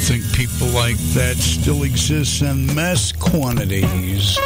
think people like that still exist in mass quantities.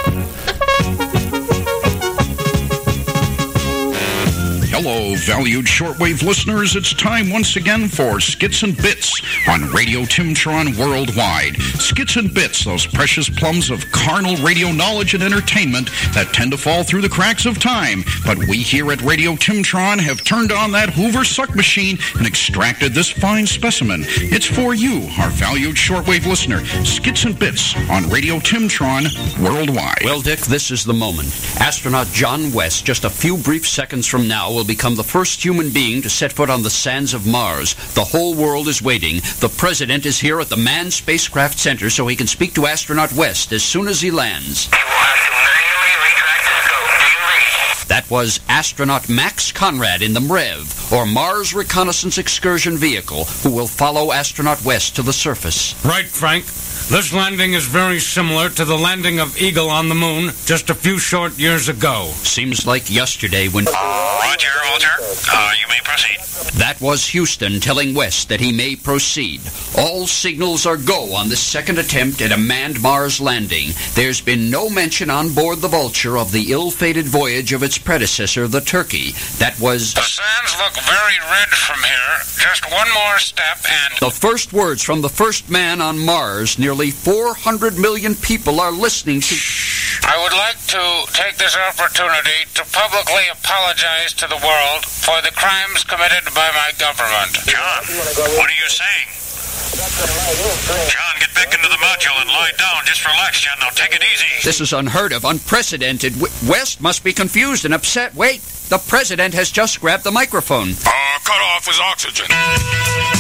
Hello, valued shortwave listeners. It's time once again for Skits and Bits on Radio Timtron Worldwide. Skits and Bits, those precious plums of carnal radio knowledge and entertainment that tend to fall through the cracks of time. But we here at Radio Timtron have turned on that Hoover suck machine and extracted this fine specimen. It's for you, our valued shortwave listener. Skits and Bits on Radio Timtron Worldwide. Well, Dick, this is the moment. Astronaut John West, just a few brief seconds from now, will become the first human being to set foot on the sands of Mars. The whole world is waiting. The president is here at the Manned Spacecraft Center so he can speak to Astronaut West as soon as he lands. You will have to manually retract the scope. Do you read? That was astronaut Max Conrad in the MREV, or Mars Reconnaissance Excursion Vehicle, who will follow Astronaut West to the surface. Right, Frank. This landing is very similar to the landing of Eagle on the moon just a few short years ago. Seems like yesterday when... Roger, Walter. You may proceed. That was Houston telling West that he may proceed. All signals are go on this second attempt at a manned Mars landing. There's been no mention on board the Vulture of the ill-fated voyage of its predecessor, the Turkey. That was... The sands look very red from here. Just one more step and... The first words from the first man on Mars. Nearly 400 million people are listening to... I would like to take this opportunity to publicly apologize to the world for the crimes committed by my government. John, what are you saying? John, get back into the module and lie down. Just relax, John. Now take it easy. This is unheard of, unprecedented. West must be confused and upset. Wait, the president has just grabbed the microphone. Cut off his oxygen.